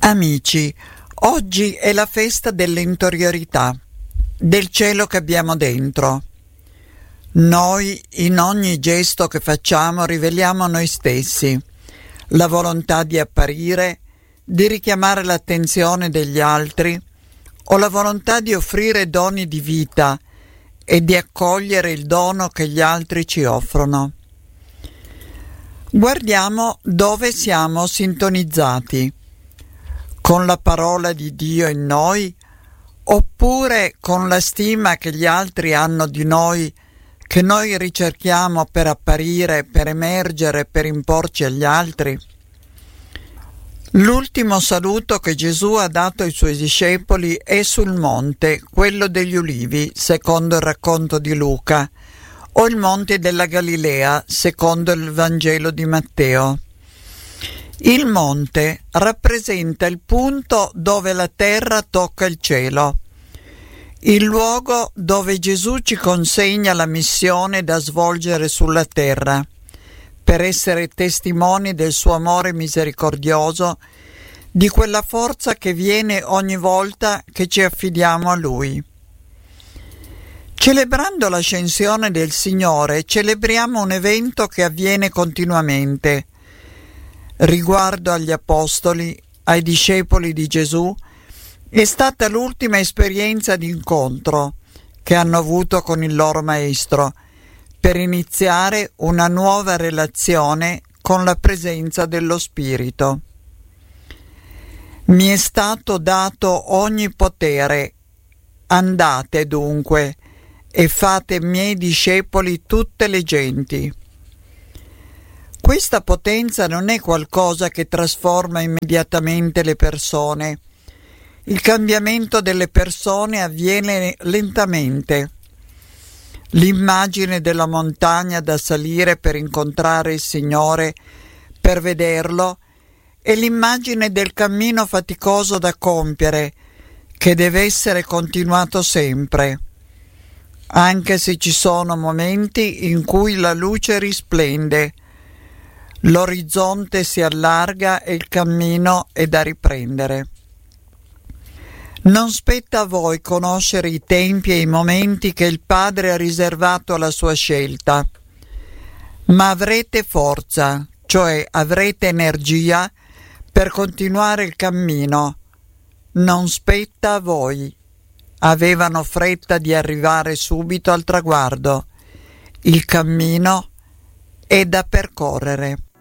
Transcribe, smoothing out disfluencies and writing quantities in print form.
Amici, oggi è la festa dell'interiorità, del cielo che abbiamo dentro. Noi, in ogni gesto che facciamo, riveliamo noi stessi, la volontà di apparire, di richiamare l'attenzione degli altri o la volontà di offrire doni di vita e di accogliere il dono che gli altri ci offrono. Guardiamo dove siamo sintonizzati, con la parola di Dio in noi, oppure con la stima che gli altri hanno di noi, che noi ricerchiamo per apparire, per emergere, per imporci agli altri? L'ultimo saluto che Gesù ha dato ai suoi discepoli è sul monte, quello degli Ulivi, secondo il racconto di Luca, o il monte della Galilea, secondo il Vangelo di Matteo. Il monte rappresenta il punto dove la terra tocca il cielo, il luogo dove Gesù ci consegna la missione da svolgere sulla terra, per essere testimoni del suo amore misericordioso, di quella forza che viene ogni volta che ci affidiamo a Lui. Celebrando l'ascensione del Signore, celebriamo un evento che avviene continuamente. Riguardo agli apostoli, ai discepoli di Gesù, è stata l'ultima esperienza di incontro che hanno avuto con il loro Maestro per iniziare una nuova relazione con la presenza dello Spirito. Mi è stato dato ogni potere. Andate dunque e fate miei discepoli tutte le genti. Questa potenza non è qualcosa che trasforma immediatamente le persone. Il cambiamento delle persone avviene lentamente. L'immagine della montagna da salire per incontrare il Signore, per vederlo, è l'immagine del cammino faticoso da compiere, che deve essere continuato sempre, anche se ci sono momenti in cui la luce risplende, l'orizzonte si allarga e il cammino è da riprendere. Non spetta a voi conoscere i tempi e i momenti che il Padre ha riservato alla sua scelta, ma avrete forza, cioè avrete energia per continuare il cammino. Non spetta a voi. Avevano fretta di arrivare subito al traguardo. Il cammino è da percorrere.